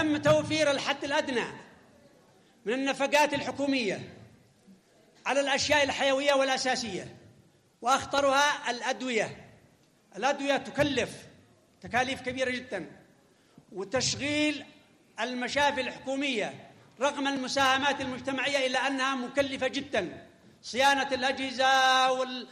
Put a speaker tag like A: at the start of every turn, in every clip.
A: وتم توفير الحد الأدنى من النفقات الحكومية على الأشياء الحيوية والأساسية، وأخطرها الأدوية تكلف تكاليف كبيرة جدا، وتشغيل المشافي الحكومية رغم المساهمات المجتمعية إلا أنها مكلفة جدا. صيانة الأجهزة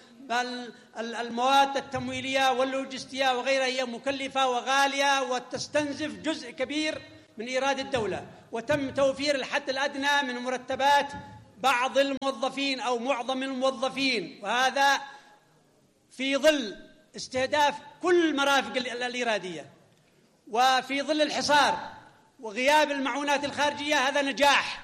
A: والمواد التمويلية واللوجستية وغيرها هي مكلفة وغالية وتستنزف جزء كبير من إيراد الدولة. وتم توفير الحد الأدنى من مرتبات بعض الموظفين أو معظم الموظفين، وهذا في ظل استهداف كل المرافق الإيرادية، وفي ظل الحصار وغياب المعونات الخارجية. هذا نجاح،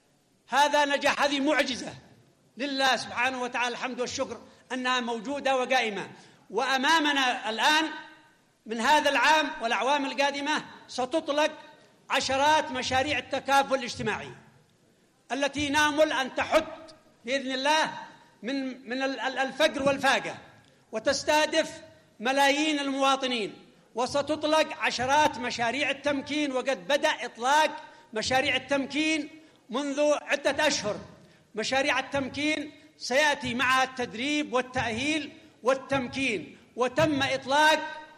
A: هذه معجزة لله سبحانه وتعالى الحمد والشكر أنها موجودة وقائمة. وأمامنا الآن من هذا العام والأعوام القادمة ستطلق عشرات مشاريع التكافل الاجتماعي التي نامل أن تحد بإذن الله من الفقر والفاقة، وتستهدف ملايين المواطنين. وستطلق عشرات مشاريع التمكين، وقد بدأ إطلاق مشاريع التمكين منذ عدة أشهر. مشاريع التمكين سيأتي معها التدريب والتأهيل والتمكين. وتم إطلاق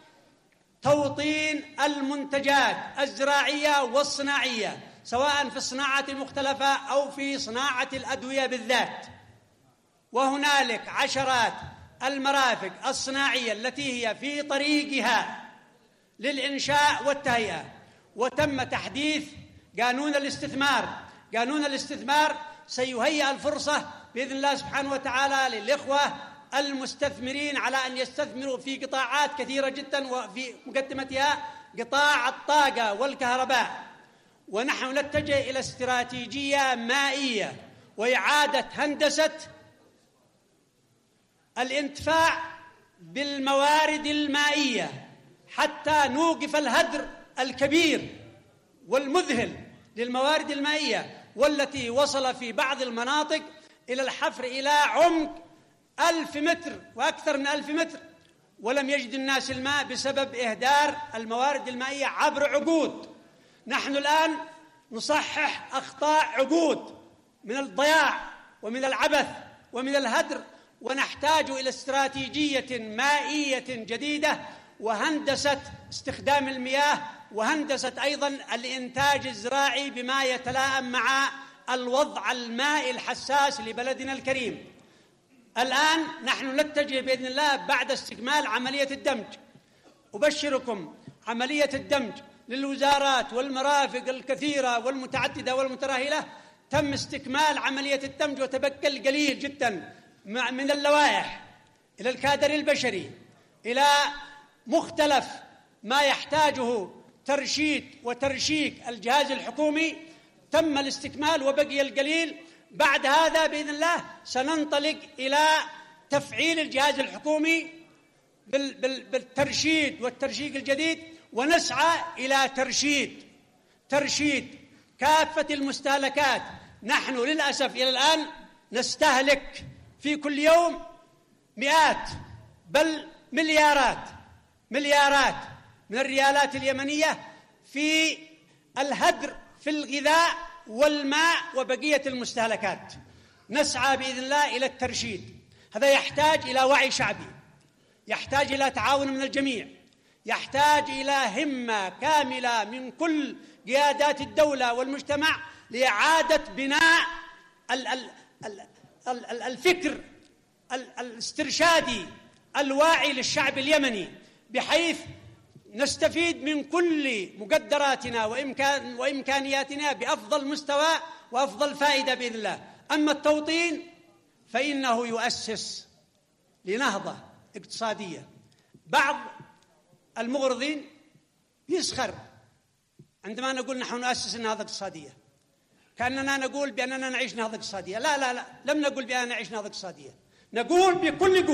A: توطين المنتجات الزراعية والصناعية سواء في الصناعات المختلفة أو في صناعة الأدوية بالذات. وهنالك عشرات المرافق الصناعية التي هي في طريقها للإنشاء والتهيئة. وتم تحديث قانون الاستثمار سيهيئ الفرصة بإذن الله سبحانه وتعالى للإخوة المستثمرين على أن يستثمروا في قطاعات كثيرة جدا، وفي مقدمتها قطاع الطاقة والكهرباء. ونحن نتجه إلى استراتيجية مائية وإعادة هندسة الانتفاع بالموارد المائية حتى نوقف الهدر الكبير والمذهل للموارد المائية، والتي وصل في بعض المناطق إلى الحفر إلى عمق 1000 متر وأكثر من 1000 متر، ولم يجد الناس الماء بسبب إهدار الموارد المائية عبر عقود. نحن الآن نصحح أخطاء عقود من الضياع ومن العبث ومن الهدر، ونحتاج إلى استراتيجية مائية جديدة وهندسة استخدام المياه، وهندسة أيضا الإنتاج الزراعي بما يتلائم مع الوضع المائي الحساس لبلدنا الكريم. الآن نحن نتجه بإذن الله بعد استكمال عملية الدمج. أبشركم عملية الدمج للوزارات والمرافق الكثيرة والمتعددة والمتراهلة تم استكمال عملية الدمج، وتبقى القليل جدا من اللوائح إلى الكادر البشري إلى مختلف ما يحتاجه ترشيد وترشيك الجهاز الحكومي. تم الاستكمال وبقي القليل. بعد هذا بإذن الله سننطلق إلى تفعيل الجهاز الحكومي بالترشيد والترشيك الجديد، ونسعى إلى ترشيد كافة المستهلكات. نحن للأسف إلى الآن نستهلك في كل يوم مئات بل مليارات من الريالات اليمنية في الهدر في الغذاء والماء وبقية المستهلكات. نسعى بإذن الله إلى الترشيد. هذا يحتاج إلى وعي شعبي، يحتاج إلى تعاون من الجميع، يحتاج إلى همة كاملة من كل قيادات الدولة والمجتمع لإعادة بناء الفكر الاسترشادي الواعي للشعب اليمني، بحيث نستفيد من كل مقدراتنا وإمكانياتنا بأفضل مستوى وأفضل فائدة بإذن الله. أما التوطين فإنه يؤسس لنهضة اقتصادية. بعض المغرضين يسخر عندما نقول نحن نؤسس النهضة الاقتصادية، كأننا نقول بأننا نعيش نهضة اقتصادية. لا، لم نقول بأننا نعيش نهضة اقتصادية. نقول بكل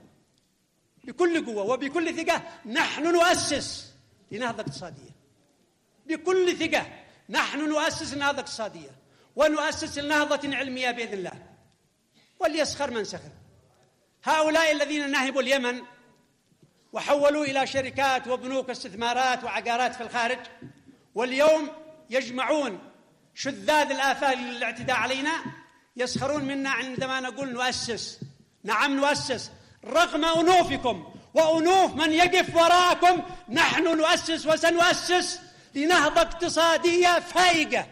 A: قوة وبكل ثقة نحن نؤسس لنهضة اقتصادية. بكل ثقة نحن نؤسس النهضة الاقتصادية ونؤسس النهضة علمية بإذن الله. وليسخر من سخر. هؤلاء الذين نهبوا اليمن وحولوا إلى شركات وبنوك استثمارات وعقارات في الخارج، واليوم يجمعون شذاذ الآفاق للاعتداء علينا يسخرون منا عندما نقول نؤسس. نعم نؤسس رغم أنوفكم وأنوف من يقف وراءكم. نحن نؤسس وسنؤسس لنهضة اقتصادية فائقة.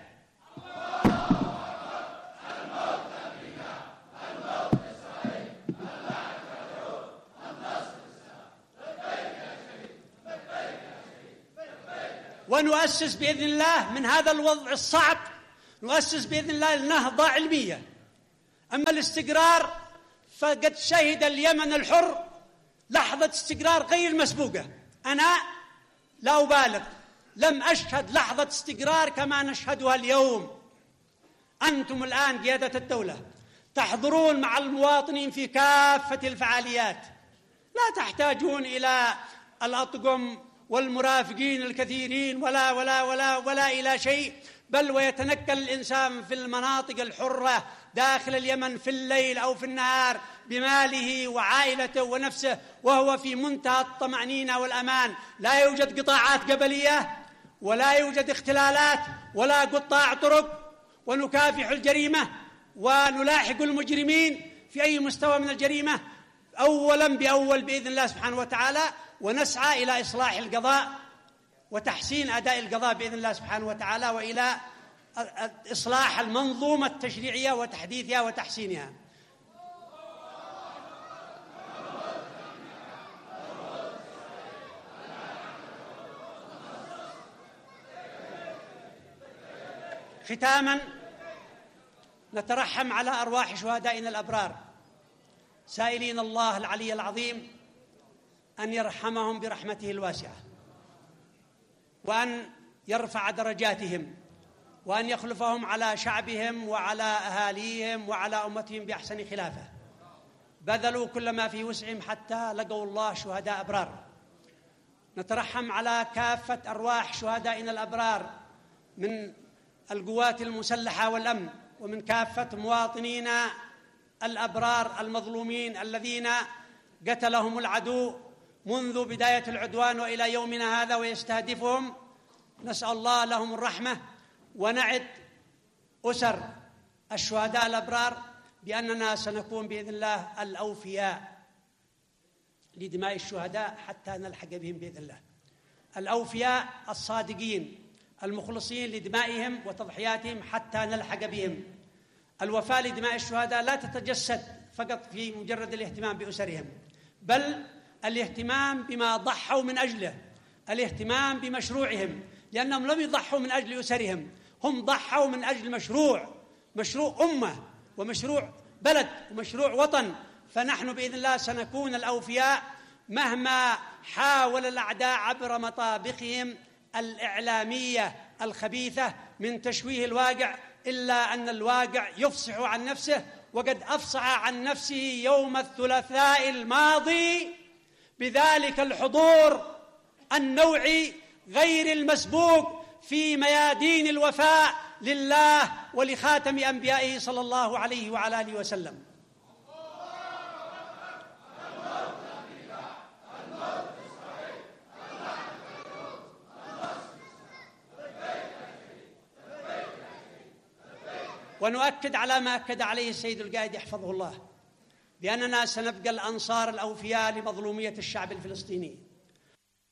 A: ونؤسس بإذن الله من هذا الوضع الصعب، نؤسس بإذن الله النهضة علمية. أما الاستقرار فقد شهد اليمن الحر لحظة استقرار غير مسبوقة. أنا لا أبالغ، لم أشهد لحظة استقرار كما نشهدها اليوم. أنتم الآن قيادة الدولة تحضرون مع المواطنين في كافة الفعاليات، لا تحتاجون إلى الأطقم والمرافقين الكثيرين ولا إلى شيء، بل ويتنقل الإنسان في المناطق الحرة داخل اليمن في الليل أو في النهار بماله وعائلته ونفسه وهو في منتهى الطمأنينة والأمان. لا يوجد قطاعات قبلية ولا يوجد اختلالات ولا قطاع طرق، ونكافح الجريمة ونلاحق المجرمين في أي مستوى من الجريمة أولا بأول بإذن الله سبحانه وتعالى، ونسعى إلى إصلاح القضاء وتحسين أداء القضاء بإذن الله سبحانه وتعالى، وإلى إصلاح المنظومة التشريعية وتحديثها وتحسينها. ختاما نترحم على أرواح شهدائنا الأبرار، سائلين الله العلي العظيم أن يرحمهم برحمته الواسعة، وأن يرفع درجاتهم، وأن يخلفهم على شعبهم وعلى أهاليهم وعلى أمتهم بأحسن خلافة. بذلوا كل ما في وسعهم حتى لقوا الله شهداء أبرار. نترحم على كافة أرواح شهدائنا الأبرار من القوات المسلحة والأمن، ومن كافة مواطنينا الأبرار المظلومين الذين قتلهم العدو منذ بداية العدوان وإلى يومنا هذا ويستهدفهم. نسأل الله لهم الرحمة، ونعد أسر الشهداء الأبرار بأننا سنكون بإذن الله الأوفياء لدماء الشهداء حتى نلحق بهم بإذن الله، الأوفياء الصادقين المخلصين لدمائهم وتضحياتهم حتى نلحق بهم. الوفاء لدماء الشهداء لا تتجسد فقط في مجرد الاهتمام بأسرهم، بل الاهتمام بما ضحوا من أجله، الاهتمام بمشروعهم، لأنهم لم يضحوا من أجل أسرهم، هم ضحوا من أجل مشروع أمة ومشروع بلد ومشروع وطن. فنحن بإذن الله سنكون الأوفياء مهما حاول الأعداء عبر مطابخهم الإعلامية الخبيثة من تشويه الواقع، إلا أن الواقع يفصح عن نفسه، وقد أفصح عن نفسه يوم الثلاثاء الماضي بذلك الحضور النوعي غير المسبوق في ميادين الوفاء لله ولخاتم أنبيائه صلى الله عليه وعلى آله وسلم. ونؤكد على ما أكد عليه السيد القائد يحفظه الله، بأننا سنبقى الأنصار الأوفياء لمظلومية الشعب الفلسطيني،